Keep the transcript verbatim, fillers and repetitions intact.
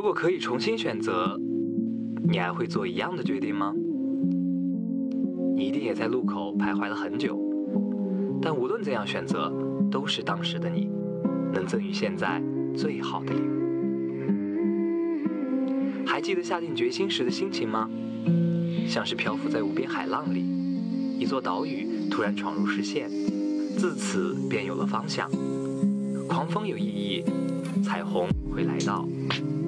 如果可以重新选择，你还会做一样的决定吗？你一定也在路口徘徊了很久，但无论怎样选择，都是当时的你能赠予现在最好的礼物。还记得下定决心时的心情吗？像是漂浮在无边海浪里，一座岛屿突然闯入视线，自此便有了方向。狂风有意义，彩虹会来到。